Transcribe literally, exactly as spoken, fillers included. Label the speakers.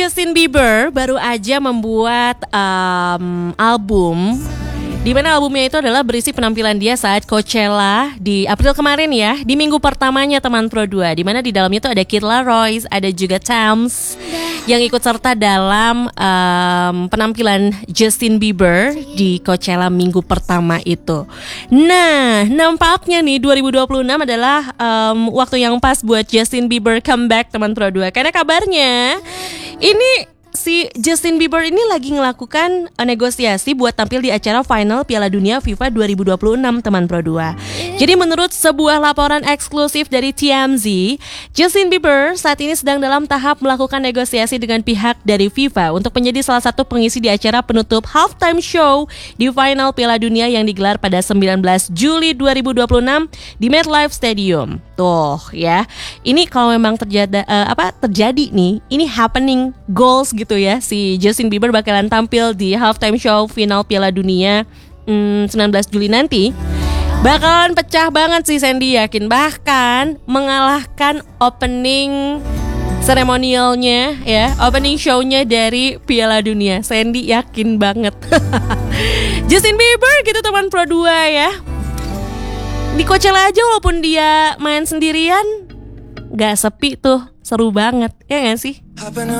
Speaker 1: Justin Bieber baru aja membuat um, album, di mana albumnya itu adalah berisi penampilan dia saat Coachella di April kemarin ya, di minggu pertamanya teman Pro dua, di mana di dalamnya itu ada Kid Laroi, ada juga Tems yang ikut serta dalam um, penampilan Justin Bieber di Coachella minggu pertama itu. Nah, nampaknya nih dua ribu dua puluh enam adalah um, waktu yang pas buat Justin Bieber comeback teman Pro dua. Karena kabarnya ini si Justin Bieber ini lagi melakukan negosiasi buat tampil di acara final Piala Dunia FIFA dua ribu dua puluh enam teman Pro dua. Jadi menurut sebuah laporan eksklusif dari T M Z, Justin Bieber saat ini sedang dalam tahap melakukan negosiasi dengan pihak dari FIFA untuk menjadi salah satu pengisi di acara penutup halftime show di final Piala Dunia yang digelar pada sembilan belas Juli dua ribu dua puluh enam di MetLife Stadium. Tuh ya, ini kalau memang terjadi uh, apa terjadi nih, ini happening goals gitu ya, si Justin Bieber bakalan tampil di halftime show final Piala Dunia hmm, sembilan belas Juli nanti. Bakalan pecah banget sih, Sandy yakin, bahkan mengalahkan opening seremonialnya ya, opening show-nya dari Piala Dunia. Sandy yakin banget. Justin Bieber gitu teman Pro dua ya. Di Coachella aja walaupun dia main sendirian gak sepi tuh, seru banget, ya gak sih?